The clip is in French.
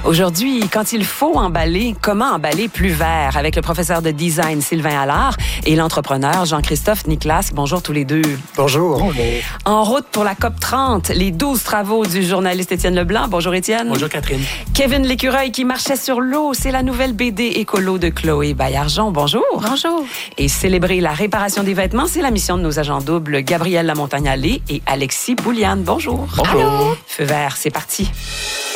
Aujourd'hui, quand il faut emballer, comment emballer plus vert? Avec le professeur de design Sylvain Allard et l'entrepreneur Jean-Christophe Niclas. Bonjour tous les deux. Bonjour. En route pour la COP 30, les 12 travaux du journaliste Étienne Leblanc. Bonjour Étienne. Bonjour Catherine. Kevin L'Écureuil qui marchait sur l'eau, c'est la nouvelle BD écolo de Chloé Baillargeon. Bonjour. Bonjour. Et célébrer la réparation des vêtements, c'est la mission de nos agents doubles Gabrielle Lamontagne-Allé et Alexis Bouliane. Bonjour. Bonjour. Feu vert, c'est parti.